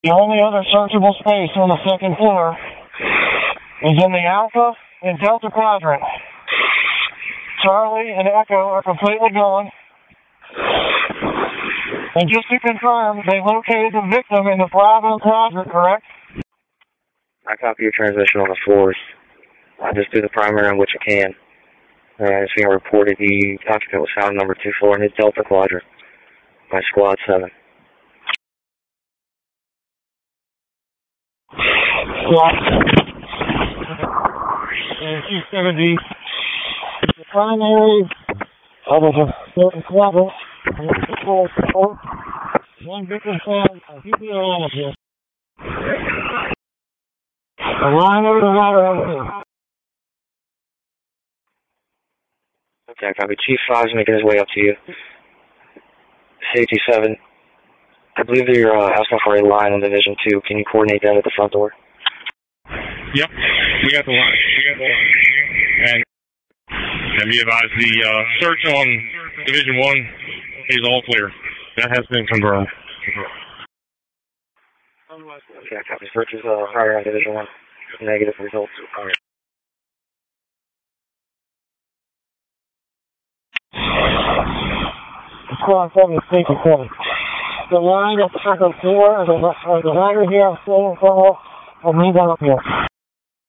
The only other searchable space on the second floor is in the Alpha and Delta quadrant. Charlie and Echo are completely gone. And just to confirm, they located the victim in the Bravo quadrant, correct? I copy your transmission on the floors. I just do the primary on which I can. It's being reported the occupant was found number 2 floor in the Delta quadrant by Squad 7. Squad 270. The primary of the Delta quadrant. One victim found. I'll keep you on with this. A line over the water over here. Okay, copy. Chief 5 is making his way up to you. Safety 7. I believe that you're asking for a line on Division 2. Can you coordinate that at the front door? Yep, we got the line. And have you advised the search on Division 1 is all clear? That has been confirmed. Okay, copy. Search is higher on Division 1. Negative results. All right. Squad 7 is safety 7. The line at the second floor, the ladder here, I'm staying in front of, will move on up here.